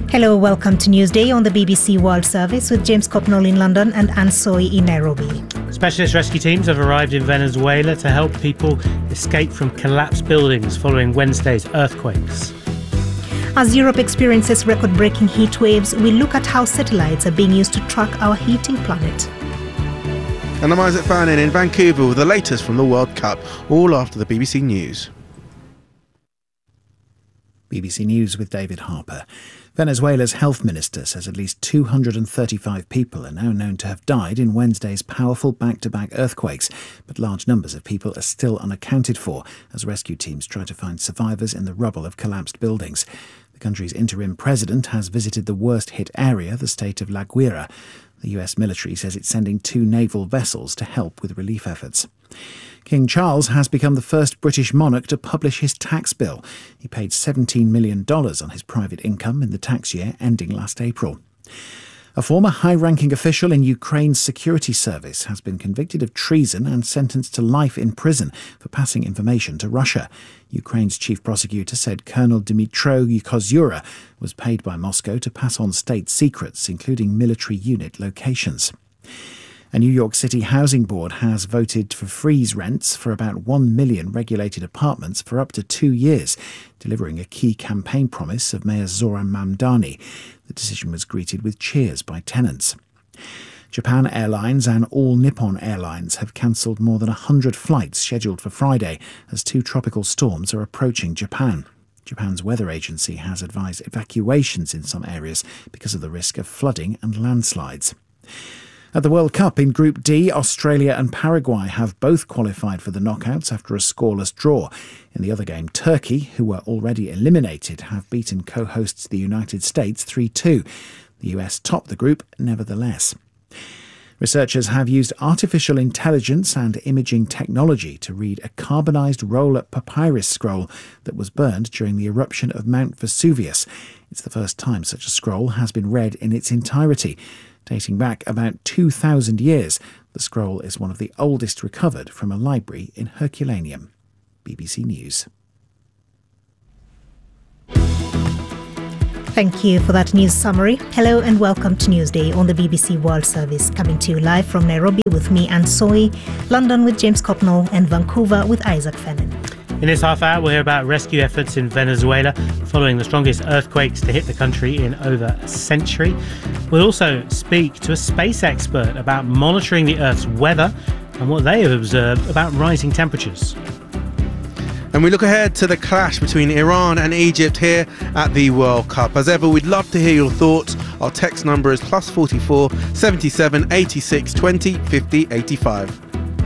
Hello, welcome to Newsday on the BBC World Service with James Copnall in London and Anne Soy in Nairobi. Specialist rescue teams have arrived in Venezuela to help people escape from collapsed buildings following Wednesday's earthquakes. As Europe experiences record-breaking heat waves, we look at how satellites are being used to track our heating planet. And I'm Isaac Fannin in Vancouver with the latest from the World Cup, all after the BBC News. BBC News with David Harper. Venezuela's health minister says at least 235 people are now known to have died in Wednesday's powerful back-to-back earthquakes, but large numbers of people are still unaccounted for as rescue teams try to find survivors in the rubble of collapsed buildings. The country's interim president has visited the worst-hit area, the state of La Guaira. The US military says it's sending 2 naval vessels to help with relief efforts. King Charles has become the first British monarch to publish his tax bill. He paid $17 million on his private income in the tax year ending last April. A former high-ranking official in Ukraine's security service has been convicted of treason and sentenced to life in prison for passing information to Russia. Ukraine's chief prosecutor said Colonel Dmytro Kozyura was paid by Moscow to pass on state secrets, including military unit locations. A New York City housing board has voted to freeze rents for about 1 million regulated apartments for up to 2 years, delivering a key campaign promise of Mayor Zoran Mamdani. The decision was greeted with cheers by tenants. Japan Airlines and All Nippon Airlines have cancelled more than 100 flights scheduled for Friday as 2 tropical storms are approaching Japan. Japan's weather agency has advised evacuations in some areas because of the risk of flooding and landslides. At the World Cup in Group D, Australia and Paraguay have both qualified for the knockouts after a scoreless draw. In the other game, Turkey, who were already eliminated, have beaten co-hosts the United States 3-2. The US topped the group nevertheless. Researchers have used artificial intelligence and imaging technology to read a carbonised roll-up papyrus scroll that was burned during the eruption of Mount Vesuvius. It's the first time such a scroll has been read in its entirety. Dating back about 2,000 years, the scroll is one of the oldest recovered from a library in Herculaneum. BBC News. Thank you for that news summary. Hello and welcome to Newsday on the BBC World Service, coming to you live from Nairobi with me, Anne Soy, London with James Copnall and Vancouver with Isaac Fannin. In this half hour, we'll hear about rescue efforts in Venezuela following the strongest earthquakes to hit the country in over a century. We'll also speak to a space expert about monitoring the Earth's weather and what they have observed about rising temperatures. And we look ahead to the clash between Iran and Egypt here at the World Cup. As ever, we'd love to hear your thoughts. Our text number is +44 77 86 20 50 85.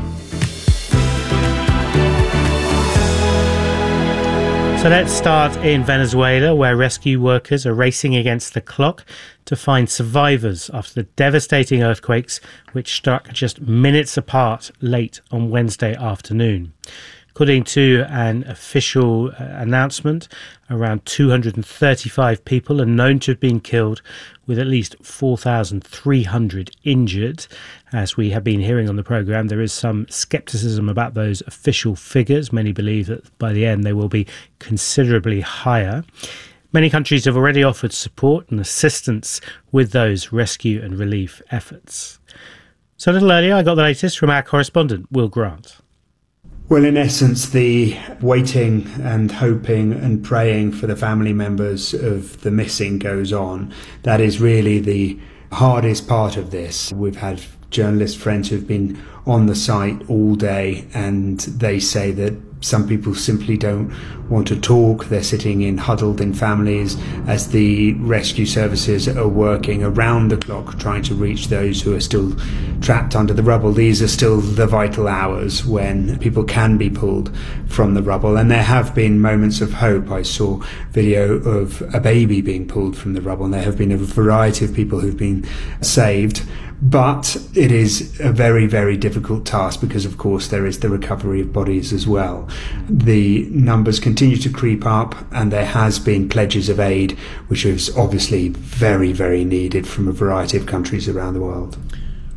So let's start in Venezuela, where rescue workers are racing against the clock to find survivors after the devastating earthquakes which struck just minutes apart late on Wednesday afternoon. According to an official announcement, around 235 people are known to have been killed, with at least 4,300 injured. As we have been hearing on the programme, there is some scepticism about those official figures. Many believe that by the end they will be considerably higher. Many countries have already offered support and assistance with those rescue and relief efforts. So a little earlier, I got the latest from our correspondent, Will Grant. Well, in essence, the waiting and hoping and praying for the family members of the missing goes on. That is really the hardest part of this. We've had journalist friends who've been on the site all day, and they say that some people simply don't want to talk. They're sitting huddled in families as the rescue services are working around the clock trying to reach those who are still trapped under the rubble. These are still the vital hours when people can be pulled from the rubble, and there have been moments of hope. I saw video of a baby being pulled from the rubble, and there have been a variety of people who've been saved. But it is a very, very difficult task because, of course, there is the recovery of bodies as well. The numbers continue to creep up, and there has been pledges of aid, which is obviously very, very needed from a variety of countries around the world.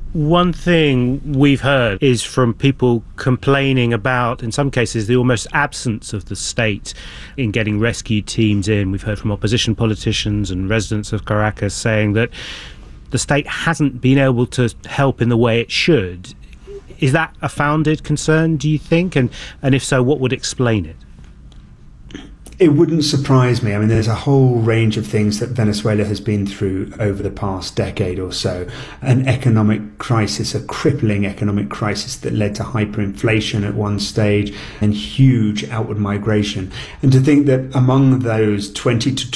One thing we've heard is from people complaining about, in some cases, the almost absence of the state in getting rescue teams in. We've heard from opposition politicians and residents of Caracas saying that the state hasn't been able to help in the way it should. Is that a founded concern, do you think? And if so, what would explain it? It wouldn't surprise me. I mean, there's a whole range of things that Venezuela has been through over the past decade or so. An economic crisis, a crippling economic crisis that led to hyperinflation at one stage and huge outward migration. And to think that among those 20 to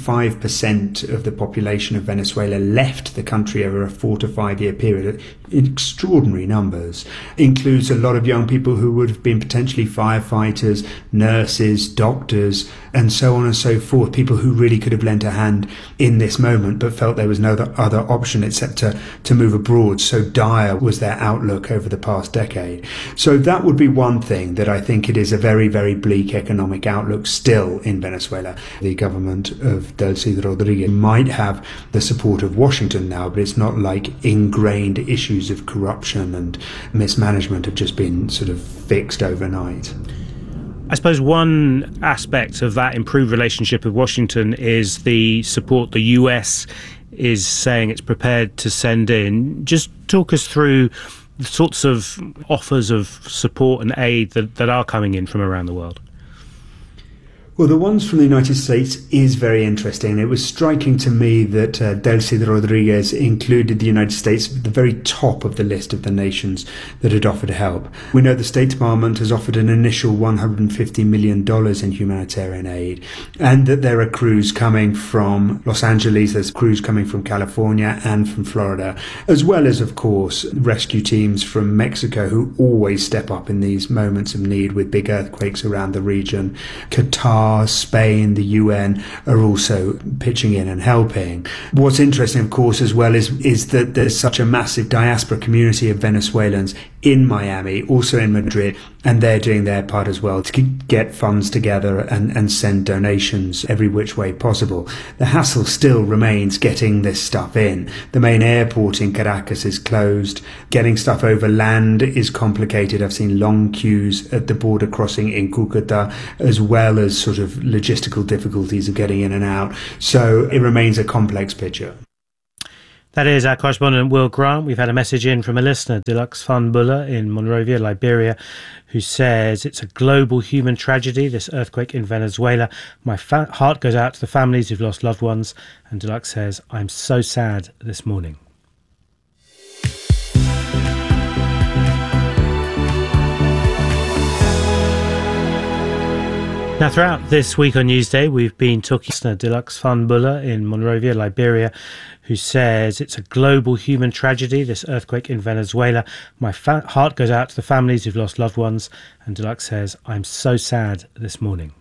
25% of the population of Venezuela left the country over a 4 to 5 year period, extraordinary numbers, includes a lot of young people who would have been potentially firefighters, nurses, doctors, and so on and so forth, people who really could have lent a hand in this moment but felt there was no other option except to move abroad. So dire was their outlook over the past decade. So that would be one thing, that I think it is a very, very bleak economic outlook still in Venezuela. The government of Delcy Rodriguez might have the support of Washington now, but it's not like ingrained issues of corruption and mismanagement have just been sort of fixed overnight. I suppose one aspect of that improved relationship with Washington is the support the US is saying it's prepared to send in. Just talk us through the sorts of offers of support and aid that are coming in from around the world. Well, the ones from the United States is very interesting. It was striking to me that Delcy Rodriguez included the United States at the very top of the list of the nations that had offered help. We know the State Department has offered an initial $150 million in humanitarian aid, and that there are crews coming from Los Angeles, there's crews coming from California and from Florida, as well as, of course, rescue teams from Mexico who always step up in these moments of need with big earthquakes around the region. Qatar, Spain, the UN are also pitching in and helping. What's interesting, of course, as well is that there's such a massive diaspora community of Venezuelans in Miami, also in Madrid, and they're doing their part as well to get funds together and send donations every which way possible. The hassle still remains getting this stuff in. The main airport in Caracas is closed. Getting stuff over land is complicated. I've seen long queues at the border crossing in Cúcuta, as well as sort of logistical difficulties of getting in and out. So it remains a complex picture. That is our correspondent Will Grant. We've had a message in from a listener, Deluxe Fanbula in Monrovia, Liberia, who says it's a global human tragedy, this earthquake in Venezuela. My heart goes out to the families who've lost loved ones. And Deluxe says, I'm so sad this morning. Now, throughout this week on Newsday, we've been talking to Deluxe Fanbula in Monrovia, Liberia, who says it's a global human tragedy, this earthquake in Venezuela. My heart goes out to the families who've lost loved ones. And Deluxe says, I'm so sad this morning.